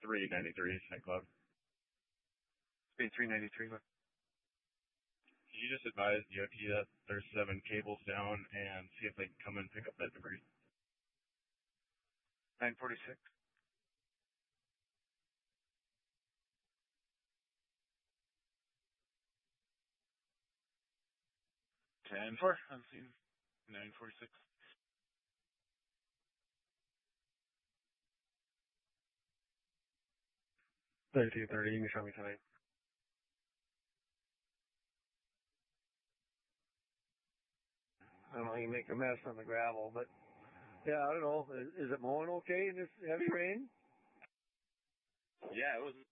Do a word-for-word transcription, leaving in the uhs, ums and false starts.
three ninety-three, Snake Club. Speed three ninety-three. Can you just advise D O T that there's seven cables down and see if they can come and pick up that debris? nine forty-six. ten four, I'm seeing nine forty-six. thirty-two thirty, you can show me tonight. I don't know, you make a mess on the gravel, but yeah, I don't know. Is, is it mowing okay in this heavy rain? Yeah, it was